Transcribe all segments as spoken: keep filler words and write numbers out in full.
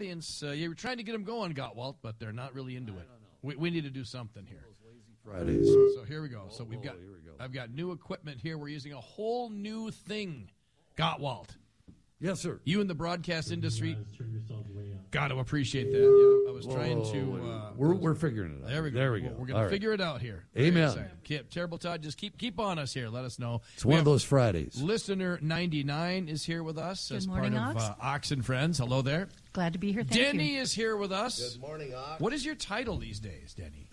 audience, uh, you were trying to get them going, Gottwalt, but they're not really into it. We, we need to do something here. Fridays. So here we go. So we've got, Oh, here we go. I've got new equipment here. We're using a whole new thing. Gottwalt. Yes, sir. You in the broadcast industry, Turn yourself way up. got to appreciate that. Yeah, I was trying Whoa, to. Uh, we're we're figuring it out. there we go. There we go. We're, we're going All to right. figure it out here. Amen. Very exciting. Keep, Terrible Todd, just keep keep on us here. Let us know. It's We one have of those Fridays. Listener ninety-nine is here with us Good as morning, part of Ox. uh, Ox and Friends. Hello there. Glad to be here. Thank Denny you. is here with us. Good morning, Ox. What is your title these days, Denny?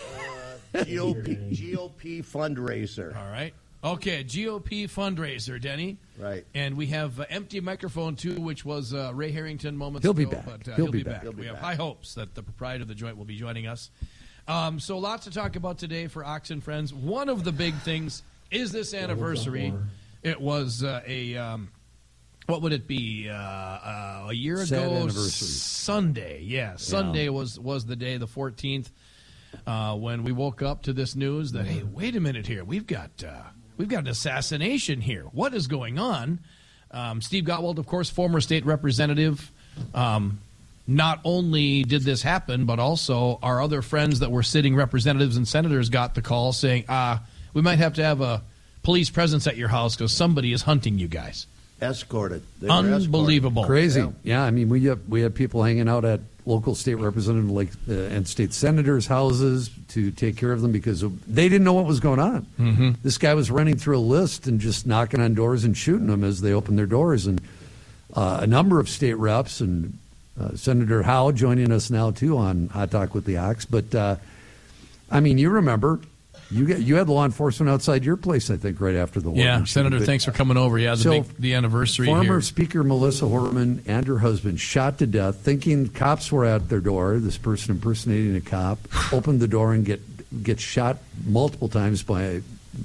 Uh, G O P, G O P fundraiser. All right. Okay, G O P fundraiser, Denny. Right. And we have uh, empty microphone two, which was uh, Ray Harrington moments He'll be ago. back. But, uh, He'll he'll, be be back. back. He'll be we have back. high hopes that the proprietor of the joint will be joining us. Um, so lots to talk about today for Ox and Friends. One of the big things is this anniversary. It was uh, a, um, what would it be, uh, uh, a year Sad ago? anniversary. Sunday, yeah. Sunday was, was the day, the fourteenth, uh, when we woke up to this news that, hey, wait a minute here. We've got... Uh, We've got an assassination here. What is going on? Um, Steve Gottwald, of course, former state representative. Um, not only did this happen, but also our other friends that were sitting representatives and senators got the call saying, ah, we might have to have a police presence at your house because somebody is hunting you guys. Escorted. They were Unbelievable. Crazy. Yeah. Yeah. I mean, we have we have people hanging out at local state representative like uh, and state senators' houses to take care of them because of, they didn't know what was going on. Mm-hmm. This guy was running through a list and just knocking on doors and shooting them as they opened their doors. And uh, a number of state reps and uh, Senator Howe joining us now too on Hot Talk with the Ox. But uh, I mean, you remember. You get, you had law enforcement outside your place, I think, right after the war. Yeah, Senator, But- thanks for coming over. Yeah, the, So, big, the anniversary Former here. Speaker Melissa Horman and her husband shot to death, thinking cops were at their door. This person impersonating a cop opened the door and get get shot multiple times by a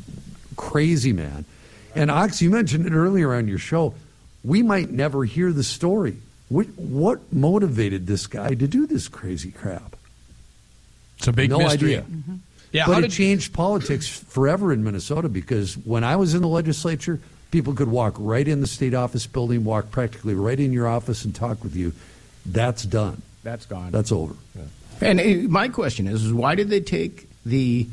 crazy man. And Ox, you mentioned it earlier on your show. We might never hear the story. What, what motivated this guy to do this crazy crap? It's a big no mystery. idea. Mm-hmm. Yeah, But how it did, changed politics forever in Minnesota because when I was in the legislature, people could walk right in the state office building, walk practically right in your office and talk with you. That's done. That's gone. That's over. And uh, my question is, is why did they take the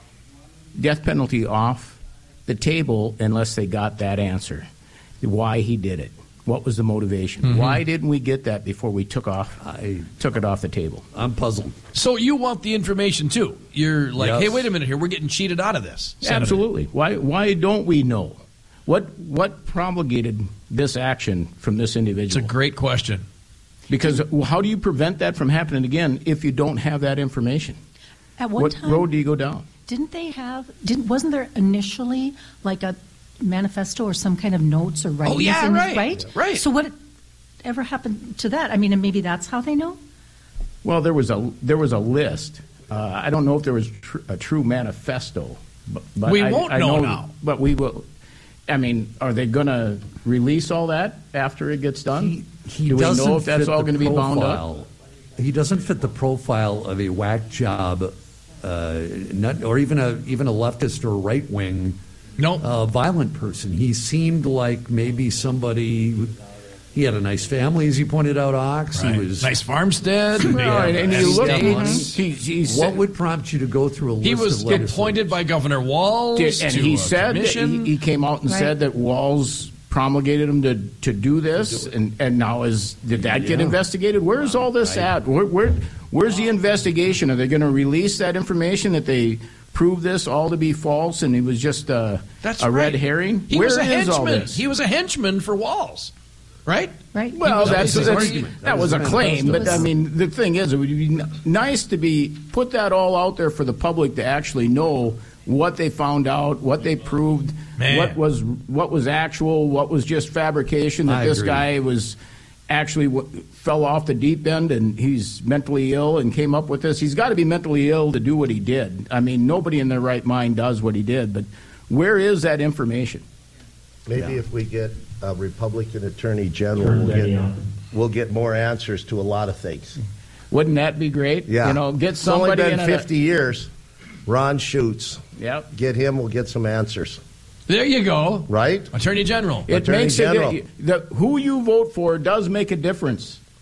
death penalty off the table unless they got that answer? Why he did it? What was the motivation? Mm-hmm. Why didn't we get that before we took off I, took it off the table? I'm puzzled. so you want the information, too. You're like, Yes. hey, wait a minute here. We're getting cheated out of this. Senator. Absolutely. Why why don't we know? What what promulgated this action from this It's a individual? great question. Because how do you prevent that from happening again if you don't have that information? At one What time, road do you go down? didn't they have? Didn't wasn't there initially like a manifesto or some kind of notes or writings? Oh, yeah, in, right, right, right. So what ever happened to that? I mean, and maybe that's how they know. Well, there was a there was a list. Uh, I don't know if there was tr- a true manifesto, but, but We I, won't I know know now. But we will. I mean, are they going to release all that after it gets done? He, he Do we doesn't know if that's fit all the going to be bound up? profile. He doesn't fit the profile of a whack job, uh, not, or even a even a leftist or right wing No. uh, violent person. He seemed like maybe somebody. who- He had a nice family, as you pointed out, Ox. Right. He was. nice farmstead. Well, Yeah. and, and you He's look got at money. he, he What said, would prompt you to go through a list He was of legislators? appointed by Governor Walz did, and to he a said that commission. he, he came out and Right. said that Walls promulgated him to, to do this, and, and now is did that get Yeah. investigated? Where's all this at? Where, where where's the investigation? Are they going to release that information that they proved this all to be false and it was just a, That's a red right. herring? He Where was a is all henchman. this? He was a henchman for Walz, right? Right. Well, That that's, was his that's argument. that, That was was a his claim, but manifesto. I mean, the thing is, it would be n- nice to be put that all out there for the public to actually know what they found out, what they proved, Man. what was what was actual, what was just fabrication. That I this agree. guy was actually w- fell off the deep end and he's mentally ill and came up with this. He's got to be mentally ill to do what he did. I mean, nobody in their right mind does what he did. But where is that information? Maybe if we get a Republican Attorney General, Turn we'll that get, on. we'll get more answers to a lot of things. Wouldn't that be great? Yeah. You know, get It's only somebody been in fifty years. Ron Schutz. Yep. Get him, we'll get some answers. There you go. Right? Attorney General. It Attorney makes General. it the, who you vote for does make a difference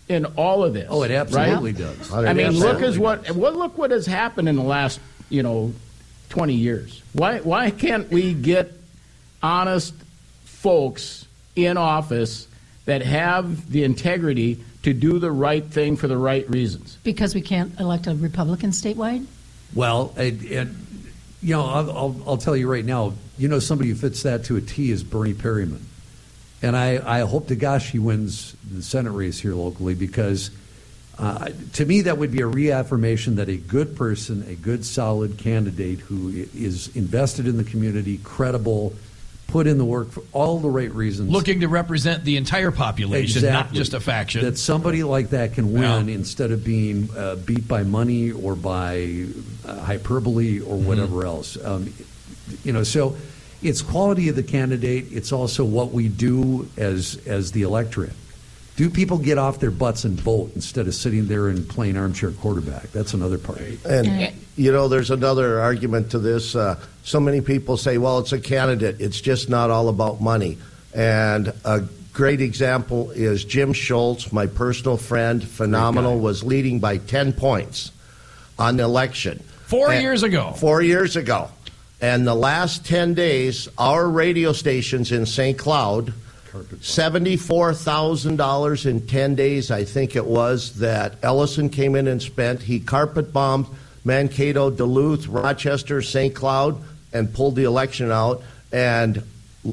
in all of this. Oh, it absolutely right? does. I mean, Absolutely look as what, does. what look what has happened in the last, you know, twenty years. Why why can't we get honest folks in office that have the integrity to do the right thing for the right reasons? Because we can't elect a Republican statewide? Well, it, it, you know, I'll, I'll, I'll tell you right now, you know, somebody who fits that to a T is Bernie Perryman. And I, I hope to gosh he wins the Senate race here locally, because uh, to me that would be a reaffirmation that a good person, a good solid candidate who is invested in the community, credible, put in the work for all the right reasons. Looking to represent the entire population, Exactly. not just a faction. That somebody like that can win Yeah. instead of being uh, beat by money or by uh, hyperbole or whatever else. Um, you know, so it's quality of the candidate. It's also what we do as as the electorate. Do people get off their butts and vote instead of sitting there and playing armchair quarterback? That's another part. And, you know, there's another argument to this. Uh, so many people say, well, it's a candidate. It's just not all about money. And a great example is Jim Schultz, my personal friend, phenomenal, was leading by ten points on the election. Four And- years ago. Four years ago. And the last ten days, our radio stations in Saint Cloud, seventy-four thousand dollars in ten days, I think it was, that Ellison came in and spent. He carpet bombed Mankato, Duluth, Rochester, Saint Cloud, and pulled the election out. And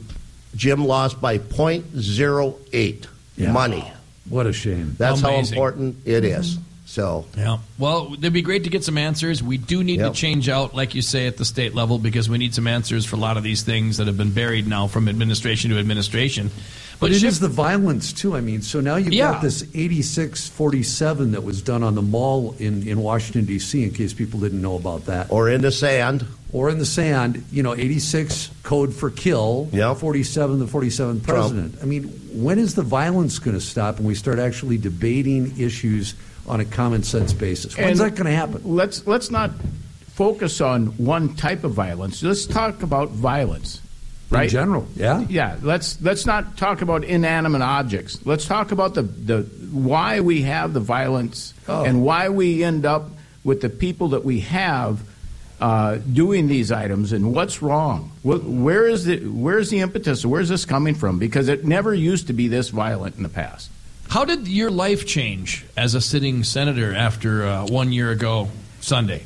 Jim lost by point zero eight Yeah. money. What a shame. That's Amazing. how important it is. So, Yeah. Well, it'd be great to get some answers. We do need Yep. to change out, like you say, at the state level, because we need some answers for a lot of these things that have been buried now from administration to administration. But it Ship- is the violence, too. I mean, so now you've Yeah. got this eighty-six forty-seven that was done on the mall in, in Washington, D C, in case people didn't know about that. or in the sand. Or in the sand, you know, eighty-six code for kill, Yep. forty-seven the forty-seventh Trump. president. I mean, when is the violence going to stop and we start actually debating issues on a common sense basis? When's And that going to happen? Let's let's not focus on one type of violence. Let's talk about violence, right? In general, yeah. Yeah. Let's let's not talk about inanimate objects. Let's talk about the the why we have the violence Oh. and why we end up with the people that we have uh, doing these items and what's wrong. Wh- Where is the where's the impetus? Where's this coming from? Because it never used to be this violent in the past. How did your life change as a sitting senator after uh, one year ago Sunday?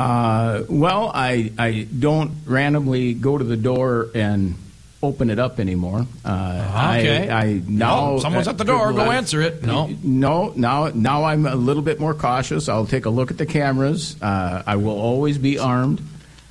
Uh, well, I I don't randomly go to the door and open it up anymore. Uh, Okay. I, I now No, someone's at the door. Go answer it. No. No, now now I'm a little bit more cautious. I'll take a look at the cameras. Uh, I will always be armed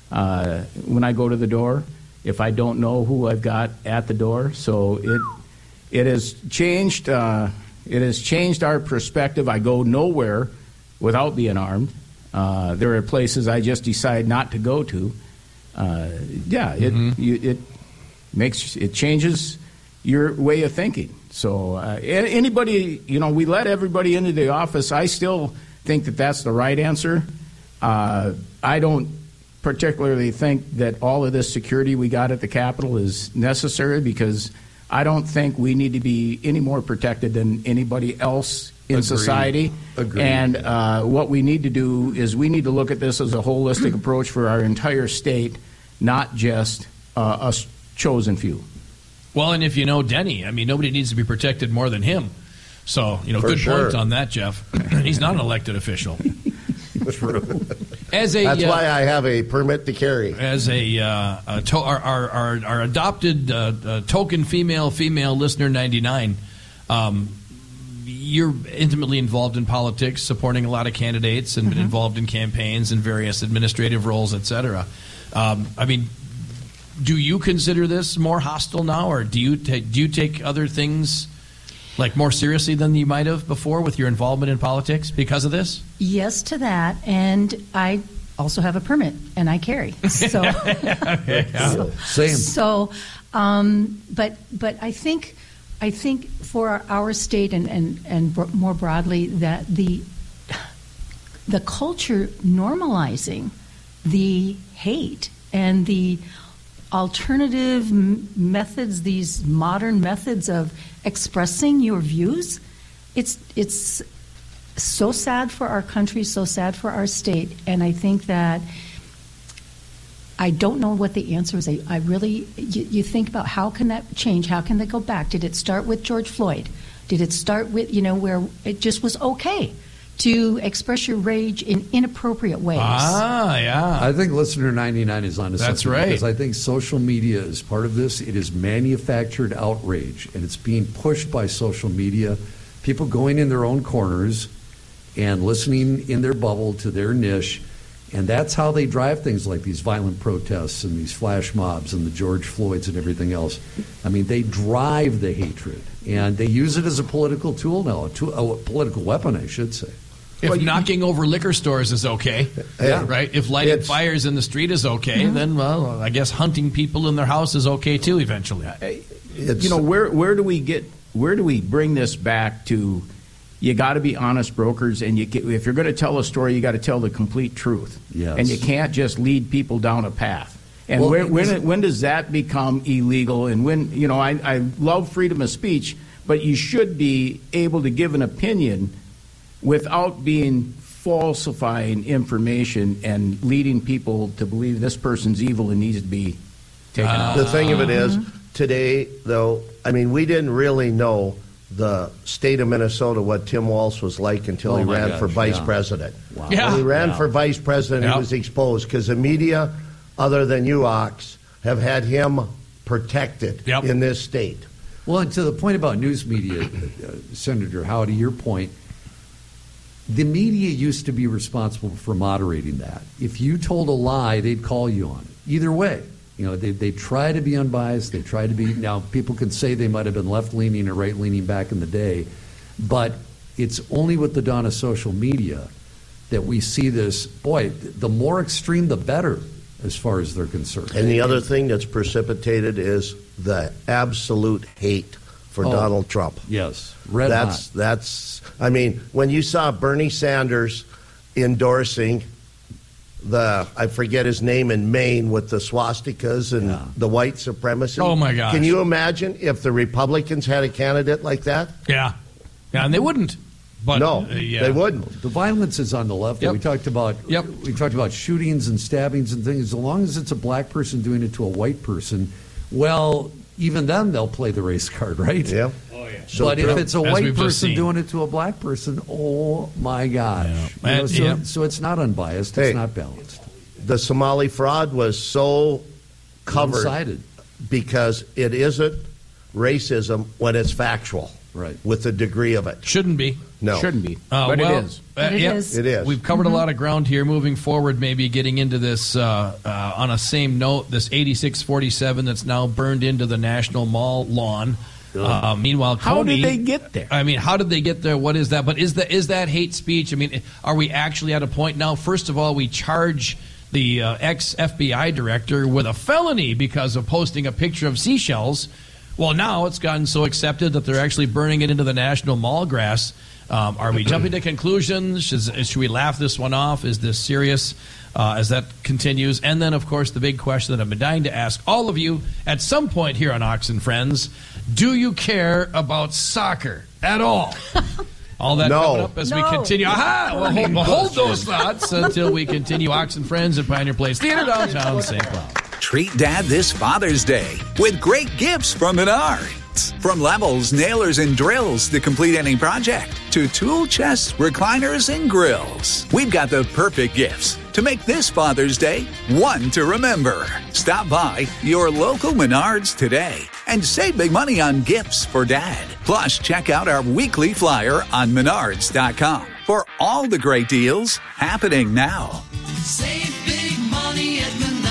uh, when I go to the door if I don't know who I've got at the door. So it it has changed. Uh, it has changed our perspective. I go nowhere without being armed. Uh, there are places I just decide not to go to. Uh, yeah, it you, it makes it changes your way of thinking. So uh, a- anybody, you know, we let everybody into the office. I still think that that's the right answer. Uh, I don't particularly think that all of this security we got at the Capitol is necessary, because I don't think we need to be any more protected than anybody else in Agreed. society. Agreed. And uh, what we need to do is we need to look at this as a holistic approach for our entire state, not just uh, us chosen few. Well, and if you know Denny, I mean, nobody needs to be protected more than him. So, you know, For good sure. point on that, Jeff. He's not an elected official. True. As a That's uh, why I have a permit to carry. as a, uh, a to- our, our, our, our adopted uh, uh, token female female listener ninety-nine, um, you're intimately involved in politics, supporting a lot of candidates, and been involved in campaigns and various administrative roles, et cetera. Um, I mean, do you consider this more hostile now, or do you take do you take other things like more seriously than you might have before with your involvement in politics because of this? Yes to that, and I also have a permit, and I carry. So, Same. so um, but but I think I think for our, our state and and and bro- more broadly that the the culture normalizing the hate and the alternative m- methods, these modern methods of expressing your views, it's it's so sad for our country, so sad for our state, and I think that I don't know what the answer is. I, I really, you, you think about how can that change? How can they go back? Did it start with George Floyd? Did it start with, you know, where it just was okay to express your rage in inappropriate ways? Ah, yeah. I think listener ninety-nine is on to That's something. right. Because I think social media is part of this. It is manufactured outrage, and it's being pushed by social media. People going in their own corners and listening in their bubble to their niche. And that's how they drive things like these violent protests and these flash mobs and the George Floyds and everything else. I mean, they drive the hatred, and they use it as a political tool now, a, tool, a political weapon, I should say. If well, knocking over liquor stores is okay, yeah. right? If lighting It's, fires in the street is okay, mm-hmm. then, well, I guess hunting people in their house is okay, too, eventually. It's, you know, where where do we get, where do we bring this back to? You got to be honest brokers, and you can, if you're going to tell a story, you got to tell the complete truth. Yes. And you can't just lead people down a path. And well, where, when it, when does that become illegal? And when, you know, I, I love freedom of speech, but you should be able to give an opinion without being falsifying information and leading people to believe this person's evil and needs to be taken uh, out. The thing of it is, today, though, I mean, we didn't really know the state of Minnesota what Tim Walz was like until Oh, he my ran gosh, for vice yeah. president. Wow. Yeah. When he ran Yeah. for vice president, Yep. he was exposed because the media, other than you, Ox, have had him protected Yep. in this state. Well, and to the point about news media, uh, Senator Howe, to your point, the media used to be responsible for moderating that. If you told a lie, they'd call you on it. Either way. You know, they they try to be unbiased. They try to be. Now, people can say they might have been left-leaning or right-leaning back in the day, but it's only with the dawn of social media that we see this. Boy, the more extreme, the better, as far as they're concerned. And the other thing that's precipitated is the absolute hate for Oh, Donald Trump. Yes, red That's hot. that's. I mean, when you saw Bernie Sanders endorsing the, I forget his name, in Maine with the swastikas and Yeah. the white supremacy. Oh, my gosh. Can you imagine if the Republicans had a candidate like that? Yeah. Yeah, and they wouldn't. But, no, uh, yeah. they wouldn't. The violence is on the left. Yep. We talked about Yep. we talked about shootings and stabbings and things. As long as it's a black person doing it to a white person, well, even then they'll play the race card, right? Yeah. Oh, yeah. So but if true. it's a As white we've just person seen. doing it to a black person, oh my gosh! Yeah. You know, And- so, yeah. so it's not unbiased. Hey. It's not balanced. The Somali fraud was so covered One-sided. because it isn't racism when it's factual. Right. With the degree of it. Shouldn't be. No. Shouldn't be, Uh, but well, it is. But it yeah, is. It is. We've covered a lot of ground here. Moving forward, maybe getting into this uh, uh, on a same note, this eighty-six forty-seven that's now burned into the National Mall lawn. Uh, meanwhile, How Coney, did they get there? I mean, how did they get there? What is that? But is that is that hate speech? I mean, are we actually at a point now? First of all, we charge the uh, ex-F B I director with a felony because of posting a picture of seashells. Well, now it's gotten so accepted that they're actually burning it into the National Mall grass. Um, are we jumping to conclusions? Should, should we laugh this one off? Is this serious uh, as that continues? And then, of course, the big question that I've been dying to ask all of you at some point here on Ox and Friends, do you care about soccer at all? All that No. coming up as we No. continue. Aha! Well, hold, well, hold those thoughts until we continue Ox and Friends at Pioneer Place Theater, downtown Saint Cloud. Treat Dad this Father's Day with great gifts from Menards. From levels, nailers, and drills to complete any project, to tool chests, recliners, and grills. We've got the perfect gifts to make this Father's Day one to remember. Stop by your local Menards today and save big money on gifts for Dad. Plus, check out our weekly flyer on menards dot com for all the great deals happening now. Save big money at Menards.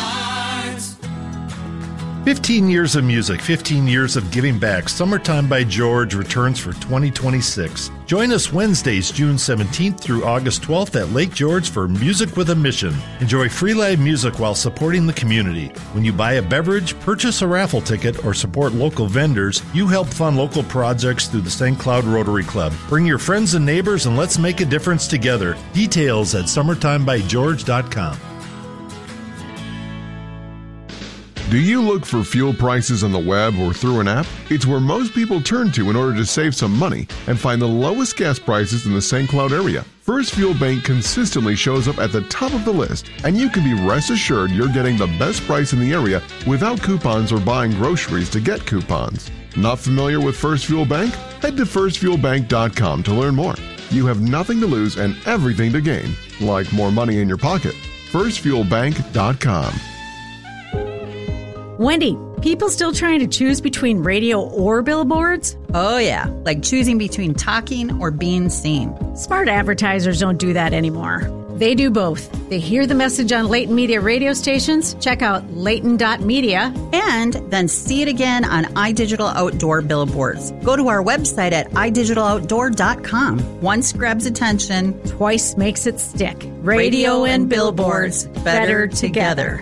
fifteen years of music, fifteen years of giving back. Summertime by George returns for twenty twenty-six. Join us Wednesdays, June seventeenth through August twelfth at Lake George for Music with a Mission. Enjoy free live music while supporting the community. When you buy a beverage, purchase a raffle ticket, or support local vendors, you help fund local projects through the Saint Cloud Rotary Club. Bring your friends and neighbors and let's make a difference together. Details at summertime by george dot com. Do you look for fuel prices on the web or through an app? It's where most people turn to in order to save some money and find the lowest gas prices in the Saint Cloud area. First Fuel Bank consistently shows up at the top of the list, and you can be rest assured you're getting the best price in the area without coupons or buying groceries to get coupons. Not familiar with First Fuel Bank? Head to first fuel bank dot com to learn more. You have nothing to lose and everything to gain, like more money in your pocket. first fuel bank dot com. Wendy, people still trying to choose between radio or billboards? Oh, yeah, like choosing between talking or being seen. Smart advertisers don't do that anymore. They do both. They hear the message on Leighton Media radio stations, check out leighton dot media, and then see it again on iDigital Outdoor billboards. Go to our website at i digital outdoor dot com. Once grabs attention, twice makes it stick. Radio and billboards, better together.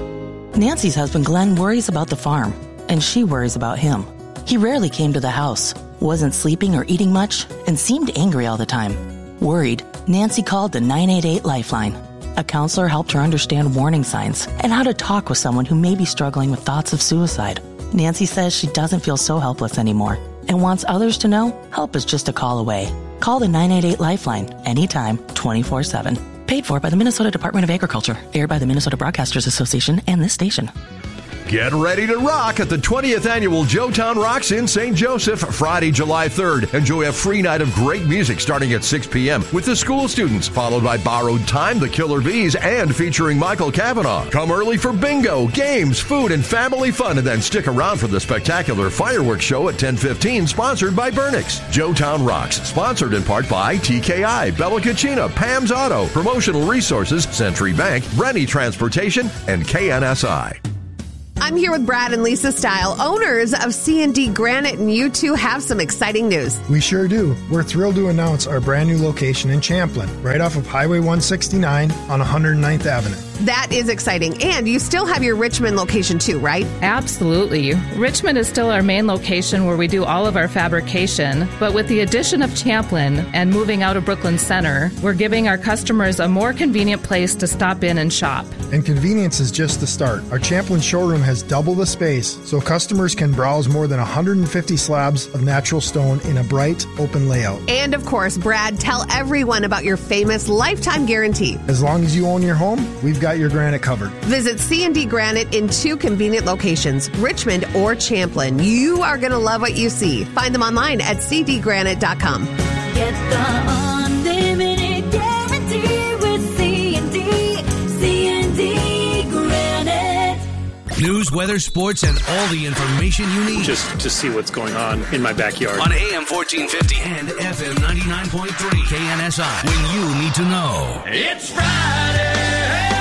Nancy's husband Glenn worries about the farm, and she worries about him. He rarely came to the house, wasn't sleeping or eating much, and seemed angry all the time. Worried, Nancy called the nine eight eight Lifeline. A counselor helped her understand warning signs and how to talk with someone who may be struggling with thoughts of suicide. Nancy says she doesn't feel so helpless anymore and wants others to know help is just a call away. Call the nine eight eight Lifeline anytime, twenty-four seven. Paid for by the Minnesota Department of Agriculture. Aired by the Minnesota Broadcasters Association and this station. Get ready to rock at the twentieth Annual Joetown Rocks in Saint Joseph, Friday, July third. Enjoy a free night of great music starting at six p.m. with the school students, followed by Borrowed Time, the Killer Bees, and featuring Michael Cavanaugh. Come early for bingo, games, food, and family fun, and then stick around for the spectacular fireworks show at ten fifteen, sponsored by Burnix. Joetown Rocks, sponsored in part by T K I, Bella Cucina, Pam's Auto, Promotional Resources, Century Bank, Rennie Transportation, and K N S I. I'm here with Brad and Lisa Style, owners of C and D Granite, and you two have some exciting news. We sure do. We're thrilled to announce our brand new location in Champlin, right off of Highway one sixty-nine on one hundred ninth Avenue. That is exciting. And you still have your Richmond location too, right? Absolutely. Richmond is still our main location where we do all of our fabrication. But with the addition of Champlin and moving out of Brooklyn Center, we're giving our customers a more convenient place to stop in and shop. And convenience is just the start. Our Champlin showroom has double the space, so customers can browse more than one hundred fifty slabs of natural stone in a bright, open layout. And of course, Brad, tell everyone about your famous lifetime guarantee. As long as you own your home, we've got your granite covered. Visit C and D Granite in two convenient locations, Richmond or Champlin. You are going to love what you see. Find them online at c d granite dot com. Get the unlimited guarantee with C and D, C and D Granite. News, weather, sports, and all the information you need. Just to see what's going on in my backyard. On A M fourteen fifty and F M ninety-nine point three K N S I. When you need to know. It's Friday.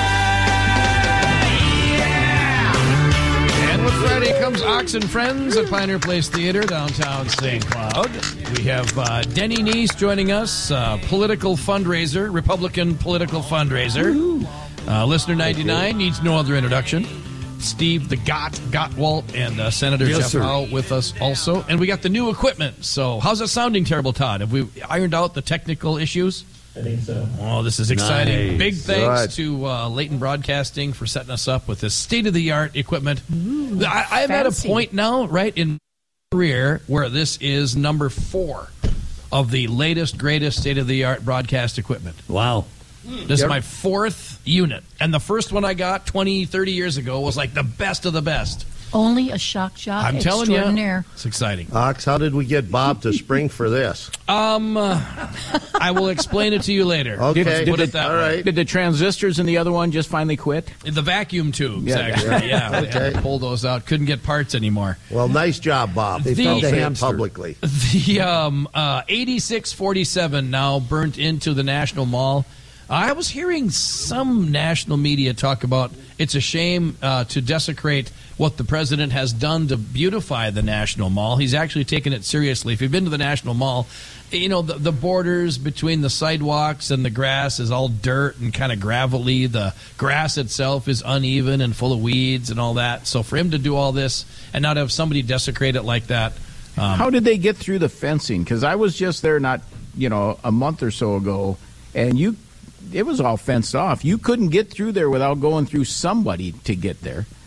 And with Friday comes Ox and Friends at Pioneer Place Theater, downtown Saint Cloud. We have uh, Denny Neese joining us, uh, political fundraiser, Republican political fundraiser. Uh, Listener ninety-nine needs no other introduction. Steve the Gott, Gottwalt, and uh, Senator Yes, Jeff sir. Howe with us also. And we got the new equipment. So how's it sounding, Terrible Todd? Have we ironed out the technical issues? I think so. Oh, this is exciting. Nice. Big thanks Good. to uh, Leighton Broadcasting for setting us up with this state-of-the-art equipment. Ooh, I, I'm at a fancy. point now, right, in my career where this is number four of the latest, greatest state-of-the-art broadcast equipment. Wow. This is my fourth unit. And the first one I got twenty, thirty years ago was like the best of the best. Only a shock jock I'm telling you, extraordinaire. it's exciting. Ox, how did we get Bob to spring for this? Um, uh, I will explain it to you later. Okay. Did, put it that All way. right. Did the transistors in the other one just finally quit? The vacuum tubes, Yeah. actually. Yeah, Yeah. we had to pull those out. Couldn't get parts anymore. Well, nice job, Bob. The- Don't The say it hamster. publicly. The um, uh, eighty-six forty-seven now burnt into the National Mall. I was hearing some national media talk about it's a shame uh, to desecrate what the president has done to beautify the National Mall. He's actually taken it seriously. If you've been to the National Mall, you know, the, the borders between the sidewalks and the grass is all dirt and kind of gravelly. The grass itself is uneven and full of weeds and all that. So for him to do all this and not have somebody desecrate it like that. Um, How did they get through the fencing? Because I was just there not, you know, a month or so ago, and you, it was all fenced off. You couldn't get through there without going through somebody to get there.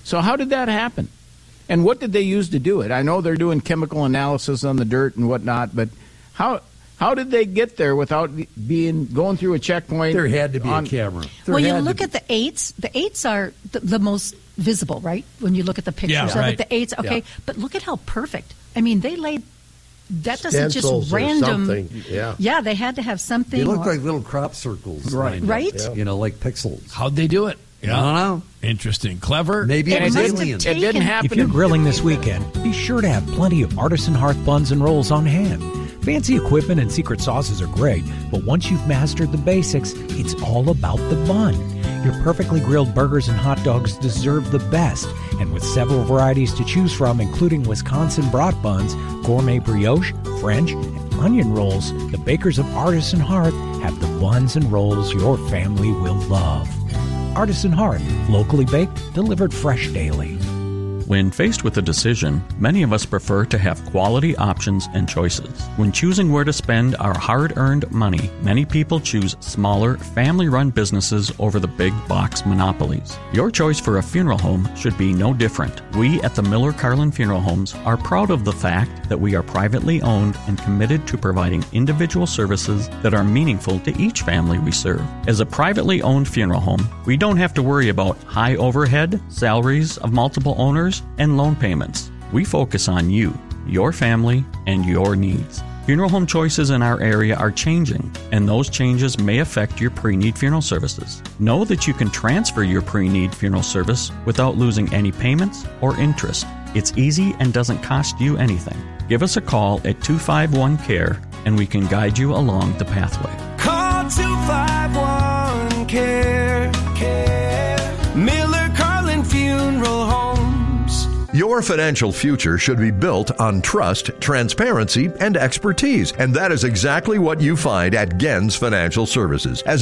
So how did that happen? And what did they use to do it? I know they're doing chemical analysis on the dirt and whatnot, but how how did they get there without being going through a checkpoint? There had to be on, a camera. There well, you had look to at the eights. The eights are the, the most visible, right? When you look at the pictures Yeah, of right. it, the eights. Okay, Yeah. but look at how perfect. I mean, they laid. That doesn't Stencils just or random. something, yeah. yeah, they had to have something. They look or- like little crop circles. Right. lined up, Right? Yeah. You know, like pixels. How'd they do it? I don't know. Interesting. Clever. Maybe It it was must have aliens. It didn't taken- happen. If you're grilling this weekend, be sure to have plenty of artisan hearth buns and rolls on hand. Fancy equipment and secret sauces are great, but once you've mastered the basics, it's all about the bun. Your perfectly grilled burgers and hot dogs deserve the best, and with several varieties to choose from, including Wisconsin brat buns, gourmet brioche, French, and onion rolls, the bakers of Artisan Hearth have the buns and rolls your family will love. Artisan Hearth, locally baked, delivered fresh daily. When faced with a decision, many of us prefer to have quality options and choices. When choosing where to spend our hard-earned money, many people choose smaller, family-run businesses over the big box monopolies. Your choice for a funeral home should be no different. We at the Miller Carlin Funeral Homes are proud of the fact that we are privately owned and committed to providing individual services that are meaningful to each family we serve. As a privately owned funeral home, we don't have to worry about high overhead, salaries of multiple owners, and loan payments. We focus on you, your family, and your needs. Funeral home choices in our area are changing, and those changes may affect your pre-need funeral services. Know that you can transfer your pre-need funeral service without losing any payments or interest. It's easy and doesn't cost you anything. Give us a call at two five one C A R E and we can guide you along the pathway. Call two five one C A R E. Miller Carlin Funeral Homes. Your financial future should be built on trust, transparency, and expertise. And that is exactly what you find at Gens Financial Services. As